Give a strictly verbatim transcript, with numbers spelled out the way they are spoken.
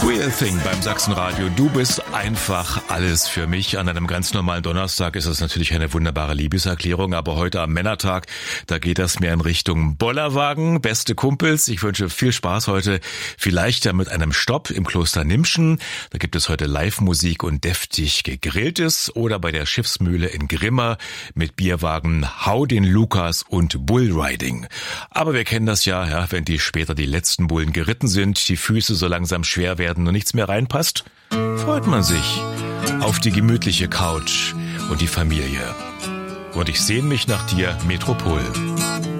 Real Thing beim Sachsenradio. Du bist einfach alles für mich. An einem ganz normalen Donnerstag ist das natürlich eine wunderbare Liebeserklärung, aber heute am Männertag, da geht das mehr in Richtung Bollerwagen, beste Kumpels. Ich wünsche viel Spaß heute, vielleicht ja mit einem Stopp im Kloster Nimschen. Da gibt es heute Live-Musik und deftig gegrilltes, oder bei der Schiffsmühle in Grimma mit Bierwagen Hau den Lukas und Bullriding. Aber wir kennen das ja, ja, wenn die später die letzten Bullen geritten sind, die Füße so langsam schwer werden und nichts mehr reinpasst, freut man sich auf die gemütliche Couch und die Familie. Und ich sehne mich nach dir, Metropol.